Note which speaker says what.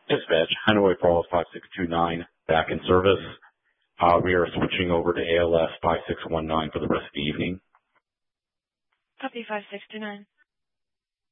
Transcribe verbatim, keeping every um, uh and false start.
Speaker 1: Dispatch, Hanoi Falls five six two nine, back in service. Uh, we are switching over to A L S five six one nine for the rest of the evening.
Speaker 2: Copy five six two nine.